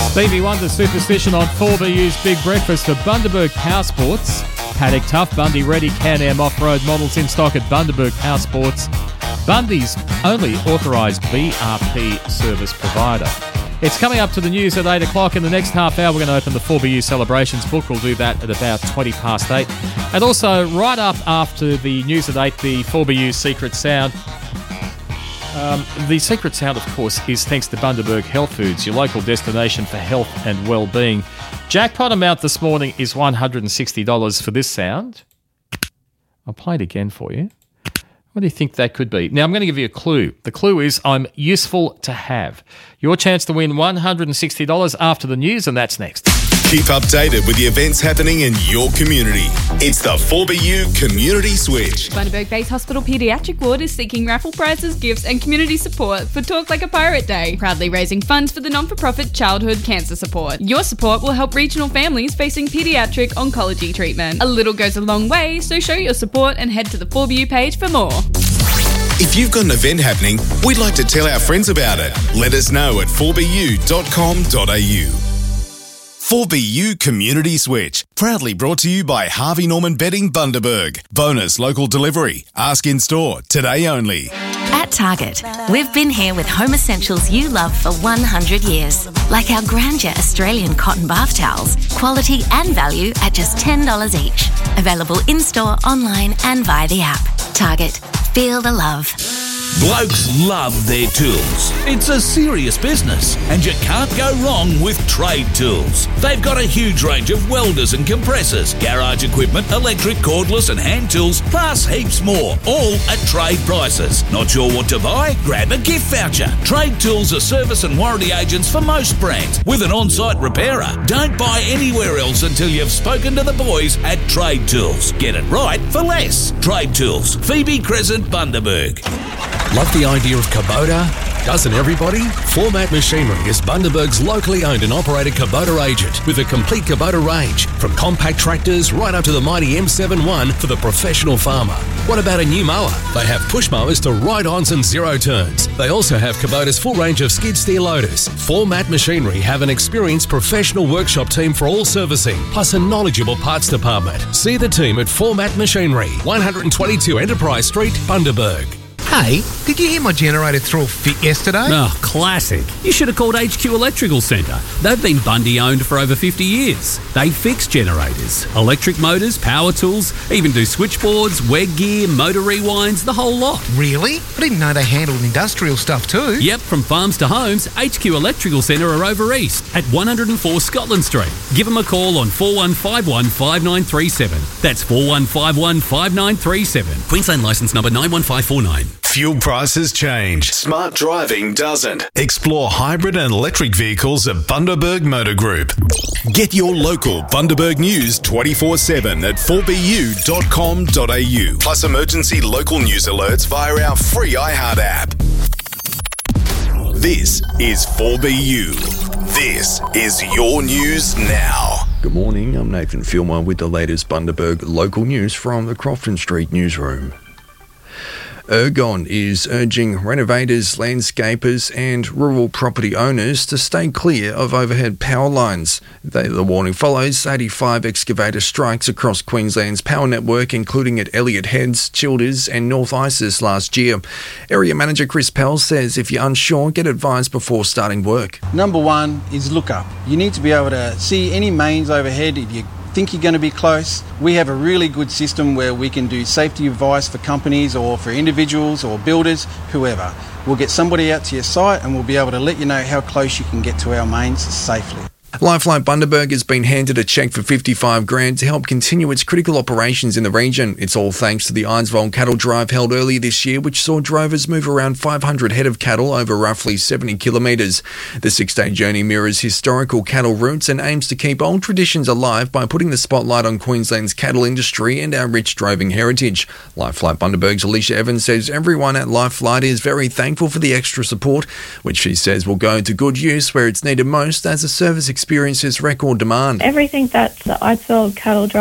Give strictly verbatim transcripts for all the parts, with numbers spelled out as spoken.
Stevie Wonder Superstition on four B U's Big Breakfast for Bundaberg Power Sports. Paddock Tough, Bundy Ready, Can-Am off-road models in stock at Bundaberg Power Sports. Bundy's only authorised B R P service provider. It's coming up to the news at eight o'clock. In the next half hour, we're going to open the four B U Celebrations book. We'll do that at about twenty past eight. And also, right up after the news at eight, the four B U Secret Sound. Um, the secret sound, of course, is thanks to Bundaberg Health Foods, your local destination for health and well-being. Jackpot amount this morning is one hundred sixty dollars for this sound. I'll play it again for you. What do you think that could be? Now, I'm going to give you a clue. The clue is I'm useful to have. Your chance to win one hundred sixty dollars after the news, and that's next. Keep updated with the events happening in your community. It's the four B U Community Switch. Bundaberg Base Hospital Paediatric Ward is seeking raffle prizes, gifts and community support for Talk Like a Pirate Day, proudly raising funds for the non-for-profit Childhood Cancer Support. Your support will help regional families facing paediatric oncology treatment. A little goes a long way, so show your support and head to the four B U page for more. If you've got an event happening, we'd like to tell our friends about it. Let us know at four b u dot com dot a u. four B U Community Switch, proudly brought to you by Harvey Norman Bedding Bundaberg. Bonus local delivery. Ask in store, today only. At Target, we've been here with home essentials you love for one hundred years. Like our Grandeur Australian cotton bath towels, quality and value at just ten dollars each. Available in-store, online and via the app. Target, feel the love. Blokes love their tools. It's a serious business, and you can't go wrong with Trade Tools. They've got a huge range of welders and compressors, garage equipment, electric, cordless and hand tools, plus heaps more, all at trade prices. Not sure what to buy? Grab a gift voucher. Trade Tools are service and warranty agents for most brands, with an on-site repairer. Don't buy anywhere else until you've spoken to the boys at Trade Tools. Get it right for less. Trade Tools, Phoebe Crescent, Bundaberg. Love the idea of Kubota? Doesn't everybody? Format Machinery is Bundaberg's locally owned and operated Kubota agent with a complete Kubota range, from compact tractors right up to the mighty M seventy-one for the professional farmer. What about a new mower? They have push mowers to ride-ons and zero turns. They also have Kubota's full range of skid steer loaders. Format Machinery have an experienced professional workshop team for all servicing, plus a knowledgeable parts department. See the team at Format Machinery, one twenty-two Enterprise Street, Bundaberg. Hey, did you hear my generator threw a fit yesterday? Oh, classic. You should have called H Q Electrical Centre. They've been Bundy owned for over fifty years. They fix generators, electric motors, power tools, even do switchboards, WEG gear, motor rewinds, the whole lot. Really? I didn't know they handled industrial stuff too. Yep, from farms to homes, H Q Electrical Centre are over east at one oh four Scotland Street. Give them a call on four one five one five nine three seven. That's four one five one five nine three seven. Queensland licence number nine one five four nine. Fuel prices change. Smart driving doesn't. Explore hybrid and electric vehicles at Bundaberg Motor Group. Get your local Bundaberg news twenty-four seven at four b u dot com dot a u. Plus emergency local news alerts via our free iHeart app. This is four B U. This is your news now. Good morning, I'm Nathan Filmer with the latest Bundaberg local news from the Crofton Street newsroom. Ergon is urging renovators, landscapers and rural property owners to stay clear of overhead power lines. They, the warning follows eighty-five excavator strikes across Queensland's power network, including at Elliott Heads, Childers and North Isis last year. Area Manager Chris Pell says if you're unsure, get advice before starting work. Number one is look up. You need to be able to see any mains overhead if you think you're going to be close. We have a really good system where we can do safety advice for companies or for individuals or builders, whoever. We'll get somebody out to your site and we'll be able to let you know how close you can get to our mains safely. Lifeline Bundaberg has been handed a cheque for fifty-five grand to help continue its critical operations in the region. It's all thanks to the Ironsville Cattle Drive held earlier this year, which saw drovers move around five hundred head of cattle over roughly seventy kilometres. The six-day journey mirrors historical cattle routes and aims to keep old traditions alive by putting the spotlight on Queensland's cattle industry and our rich droving heritage. Lifelight Bundaberg's Alicia Evans says everyone at Lifelight is very thankful for the extra support, which she says will go to good use where it's needed most as the service experiences record demand. Everything that the Ironsville Cattle Drive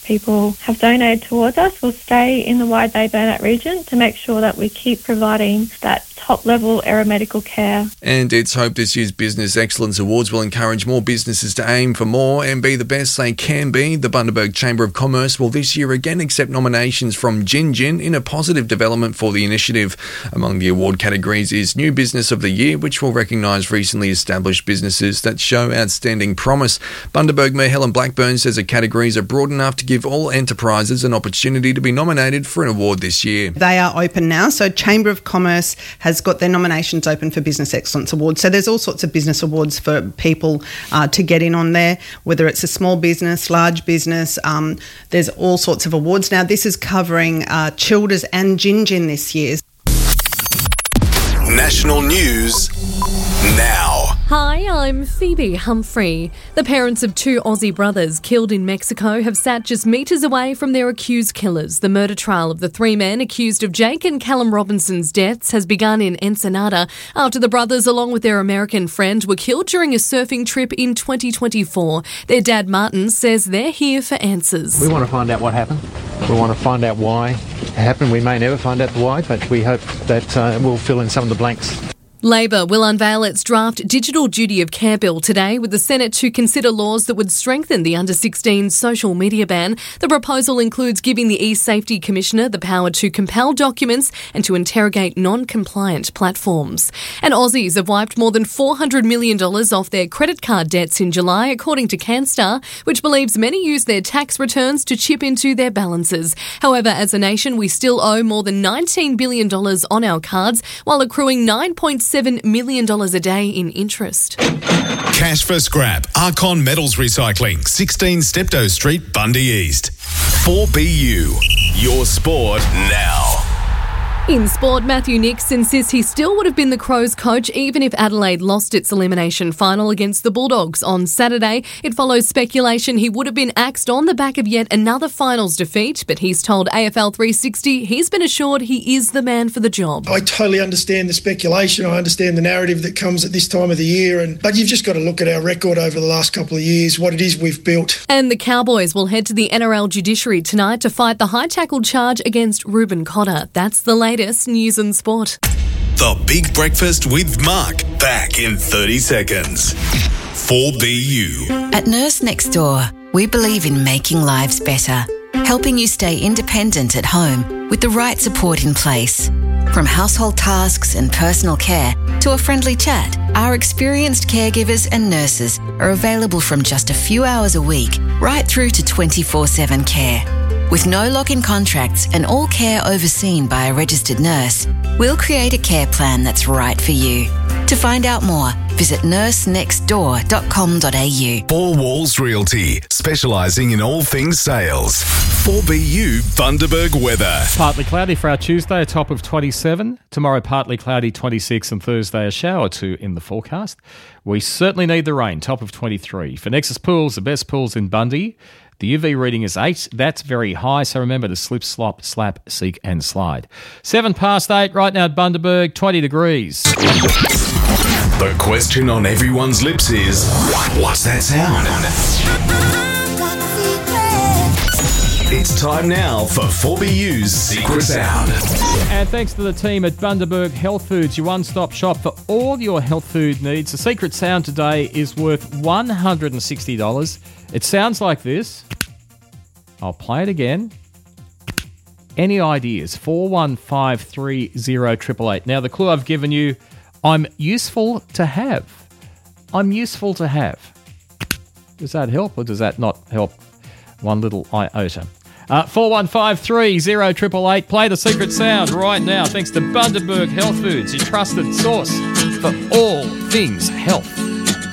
people have donated towards us will stay in the Wide Bay Burnett region to make sure that we keep providing that top-level aeromedical care. And it's hoped this year's Business Excellence Awards will encourage more businesses to aim for more and be the best they can be. The Bundaberg Chamber of Commerce will this year again accept nominations from Gin Gin in a positive development for the initiative. Among the award categories is New Business of the Year, which will recognise recently established businesses that show outstanding promise. Bundaberg Mayor Helen Blackburn says the categories are broad enough to give all enterprises an opportunity to be nominated for an award this year. They are open now, so Chamber of Commerce has got their nominations open for Business Excellence Awards. So there's all sorts of business awards for people uh, to get in on there, whether it's a small business, large business. Um, there's all sorts of awards. Now, this is covering uh, Childers and Gin Gin this year. National news now. Hi, I'm Phoebe Humphrey. The parents of two Aussie brothers killed in Mexico have sat just metres away from their accused killers. The murder trial of the three men accused of Jake and Callum Robinson's deaths has begun in Ensenada after the brothers, along with their American friend, were killed during a surfing trip in twenty twenty-four. Their dad, Martin, says they're here for answers. We want to find out what happened. We want to find out why it happened. We may never find out the why, but we hope that uh, we'll fill in some of the blanks. Labor will unveil its draft Digital Duty of Care bill today, with the Senate to consider laws that would strengthen the under sixteen social media ban. The proposal includes giving the e-Safety Commissioner the power to compel documents and to interrogate non-compliant platforms. And Aussies have wiped more than four hundred million dollars off their credit card debts in July, according to CanStar, which believes many use their tax returns to chip into their balances. However, as a nation, we still owe more than nineteen billion dollars on our cards, while accruing nine point seven million dollars a day in interest. Cash for scrap. Archon Metals Recycling, sixteen Steptoe Street, Bundy East. four B U. Your sport now. In sport, Matthew Nicks insists he still would have been the Crows coach even if Adelaide lost its elimination final against the Bulldogs on Saturday. It follows speculation he would have been axed on the back of yet another finals defeat, but he's told A F L three sixty he's been assured he is the man for the job. I totally understand the speculation. I understand the narrative that comes at this time of the year, and but you've just got to look at our record over the last couple of years, what it is we've built. And the Cowboys will head to the N R L judiciary tonight to fight the high tackle charge against Ruben Cotter. That's the latest news and sport. The Big Breakfast with Mark, back in thirty seconds. four B U. At Nurse Next Door, we believe in making lives better, helping you stay independent at home with the right support in place. From household tasks and personal care to a friendly chat, our experienced caregivers and nurses are available from just a few hours a week right through to twenty-four seven care. With no lock-in contracts and all care overseen by a registered nurse, we'll create a care plan that's right for you. To find out more, visit nurse next door dot com dot a u. Four Walls Realty, specialising in all things sales. four B U Bundaberg weather. Partly cloudy for our Tuesday, a top of twenty-seven. Tomorrow, partly cloudy, twenty-six, and Thursday, a shower or two in the forecast. We certainly need the rain, top of twenty-three. For Nexus Pools, the best pools in Bundy, the U V reading is eight. That's very high, so remember to slip, slop, slap, seek and slide. Seven past eight right now at Bundaberg, twenty degrees. The question on everyone's lips is, what's that sound? It's time now for four B U's Secret Sound. And thanks to the team at Bundaberg Health Foods, your one-stop shop for all your health food needs. The Secret Sound today is worth one hundred sixty dollars. It sounds like this. I'll play it again. Any ideas? four one five three zero eight eight eight. Now, the clue I've given you, I'm useful to have. I'm useful to have. Does that help or does that not help? One little iota. Uh, four one five three zero eight eight eight. Play the Secret Sound right now. Thanks to Bundaberg Health Foods, your trusted source for all things health.